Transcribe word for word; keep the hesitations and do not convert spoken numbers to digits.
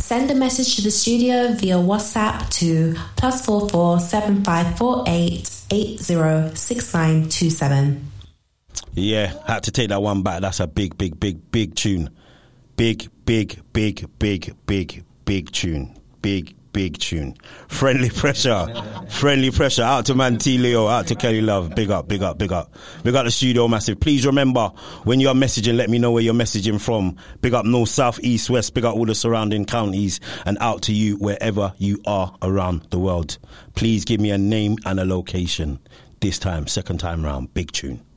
Send a message to the studio via WhatsApp to plus four four seven five four eight eight zero six nine two seven. Yeah, had to take that one back. That's a big, big, big, big tune. Big, big, big, big, big, big tune. Big, big tune. Friendly Pressure. Friendly Pressure. Out to Man T Leo. Out to Kelly Love. Big up, big up, big up. Big up the studio massive. Please remember, when you're messaging, let me know where you're messaging from. Big up north, south, east, west. Big up all the surrounding counties. And out to you wherever you are around the world. Please give me a name and a location. This time, second time round. Big tune.